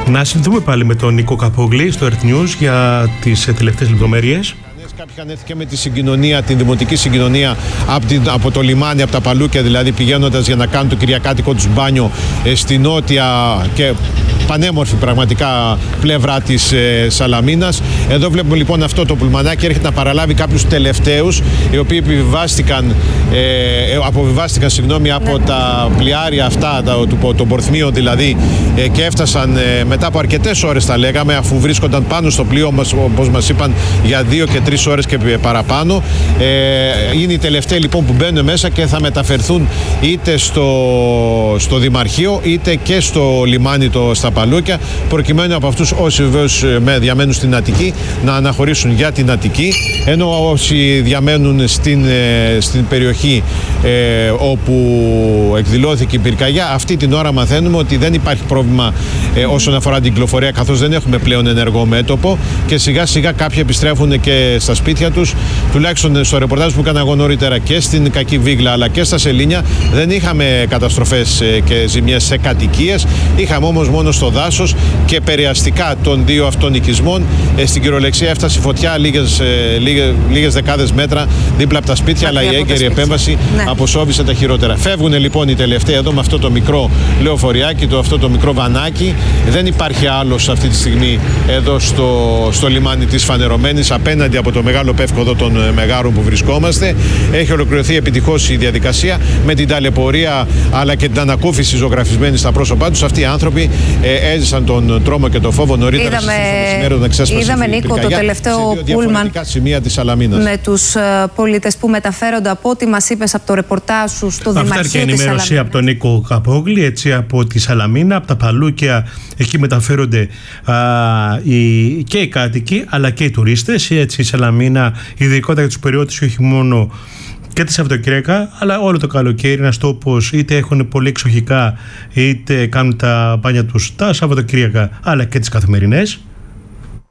Να συνδεθούμε πάλι με τον Νίκο Καπόγλη στο Earth News για τις τελευταίες λεπτομέρειες. Κάποιοι είχαν έρθει και με τη συγκοινωνία, την δημοτική συγκοινωνία από το λιμάνι, από τα Παλούκια δηλαδή, πηγαίνοντας για να κάνουν το κυριακάτικο τους μπάνιο στη νότια και πανέμορφη πραγματικά πλευρά της Σαλαμίνας. Εδώ βλέπουμε λοιπόν αυτό το πουλμανάκι έρχεται να παραλάβει κάποιους τελευταίους οι οποίοι αποβιβάστηκαν από τα πλοιάρια αυτά, των Πορθμίων δηλαδή, και έφτασαν μετά από αρκετές ώρες, θα λέγαμε, αφού βρίσκονταν πάνω στο πλοίο μας, όπως μας είπαν, για 2 και 3 ώρες και παραπάνω. Είναι οι τελευταίοι λοιπόν που μπαίνουν μέσα και θα μεταφερθούν είτε στο Δημαρχείο είτε και στο λιμάνι στα Παλούκια, προκειμένου από αυτούς όσοι βεβαίως διαμένουν στην Αττική να αναχωρήσουν για την Αττική, ενώ όσοι διαμένουν στην περιοχή όπου εκδηλώθηκε η πυρκαγιά, αυτή την ώρα μαθαίνουμε ότι δεν υπάρχει πρόβλημα όσον αφορά την κυκλοφορία, καθώς δεν έχουμε πλέον ενεργό μέτωπο και σιγά σιγά κάποιοι επιστρέφουν και στα σπίτια τους. Τουλάχιστον στο ρεπορτάζ που έκανα εγώ νωρίτερα και στην Κακή Βίγλα αλλά και στα Σελήνια δεν είχαμε καταστροφές και ζημιές σε κατοικίες. Είχαμε όμως μόνο στο δάσος και περιαστικά των 2 αυτών οικισμών. Στην κυριολεξία έφτασε η φωτιά λίγες δεκάδες μέτρα δίπλα από τα σπίτια, αλλά η έγκαιρη επέμβαση αποσόβησε τα χειρότερα. Φεύγουν λοιπόν οι τελευταίοι εδώ με αυτό το μικρό λεωφοριάκι, αυτό το μικρό βανάκι. Δεν υπάρχει άλλος αυτή τη στιγμή εδώ στο λιμάνι της Φανερωμένης, απέναντι από το μεγάλο πεύκο εδώ των Μεγάρων που βρισκόμαστε. Έχει ολοκληρωθεί επιτυχώς η διαδικασία με την ταλαιπωρία αλλά και την ανακούφιση ζωγραφισμένη στα πρόσωπά τους. Αυτοί οι άνθρωποι έζησαν τον τρόμο και τον φόβο νωρίτερα στις μέρες να ξέσπασε. Είδαμε, Νίκο, το τελευταίο πούλμαν με τους πολίτες που μεταφέρονται, από ό,τι μας είπες από το ρεπορτάζ σου, στο Δημαρχείο της Σαλαμίνας. Αυτή ενημέρωση από τον Νίκο Καπόγλη, έτσι, από τη Σαλαμίνα, από τα Παλούκια. Εκεί μεταφέρονται και οι κάτοικοι αλλά και οι τουρίστες. Έτσι, η Σαλαμίνα, ειδικότερα για τους περιώτες, όχι μόνο και τη Σαββατοκύριακα, αλλά όλο το καλοκαίρι, ένας τόπος, είτε έχουν πολύ εξοχικά, είτε κάνουν τα μπάνια τους τα Σαββατοκύριακα, αλλά και τις καθημερινές.